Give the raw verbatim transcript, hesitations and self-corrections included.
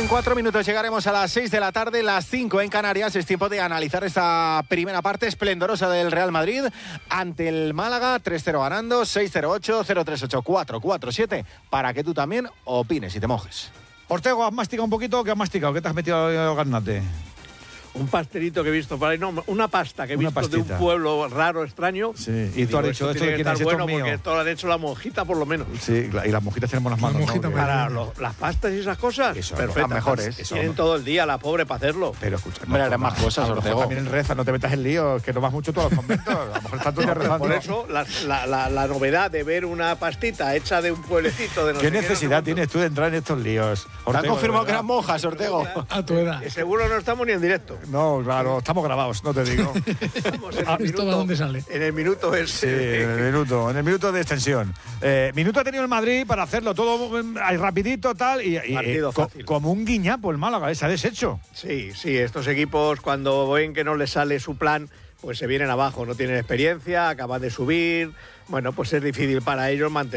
cuatro minutos llegaremos a las seis de la tarde, las cinco en Canarias. Es tiempo de analizar esta primera parte esplendorosa del Real Madrid ante el Málaga. tres cero ganando, seis cero ocho, cero tres ocho, cuatro cuatro siete, para que tú también opines y te mojes. Ortego, ¿has masticado un poquito o qué has masticado? ¿Qué te has metido al garnate? Un pastelito que he visto por ahí, no, una pasta que he Una visto pastita. de un pueblo raro, extraño. Sí, y, y tú has dicho, esto de quién es, esto bueno es mío. porque esto lo han hecho la monjita por lo menos. Sí, y las mojitas tienen buenas manos, mojita ¿no? para- Para lo- las pastas y esas cosas, Eso, perfectas. las mejores. Eso, Tienen no. todo el día la pobre para hacerlo. Pero escucha, Hombre, harán más cosas, a lo mejor Ortego. también en reza, no te metas en líos, que no vas mucho tú a los conventos. A lo mejor estás todo el día rezando. Por eso, la, la, la, la novedad de ver una pastita hecha de un pueblecito de no ¿Qué sé necesidad no sé tienes tú de entrar en estos líos? Te han Ortego, confirmado de que verdad. eran monjas, Ortego. A tu edad. cuánto. Seguro no estamos ni en directo. No, claro, estamos grabados, no te digo. Estamos en Ah, el ¿esto minuto, de dónde sale? En el minuto Sí, ese. en el minuto, en el minuto de extensión. Eh, minuto ha tenido el Madrid para hacerlo todo mm, ahí rapidito, tal, y, y, Partido eh, co- fácil. como un guiñapo el Málaga, eh, se ha deshecho. Sí, sí, estos equipos cuando ven que no les sale su plan, pues se vienen abajo, no tienen experiencia, acaban de subir. Bueno, pues es difícil para ellos mantener